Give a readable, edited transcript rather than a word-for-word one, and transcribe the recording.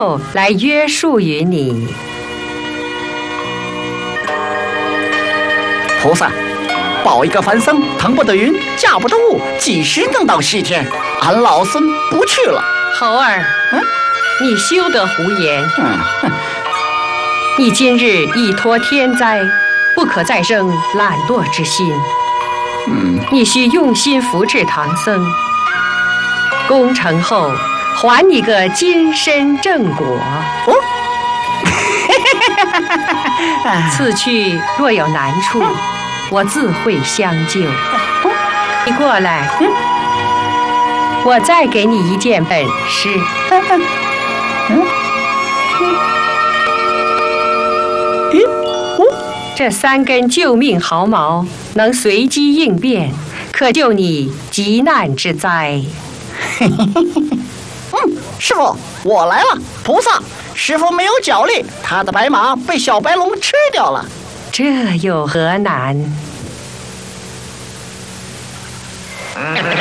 来约束于你。 菩萨，报一个凡僧腾不得云，驾不得雾，几时能到西天？俺老孙不去了。 猴儿，你休得胡言。你今日已脱天灾，不可再生懒惰之心。你需用心扶持唐僧，功成后还你个金身正果。此去若有难处，我自会相救。你过来，我再给你一件本事。这3根救命毫毛能随机应变，可救你急难之灾。 师傅，我来了。菩萨，师傅没有脚力，他的白马被小白龙吃掉了。 这有何难？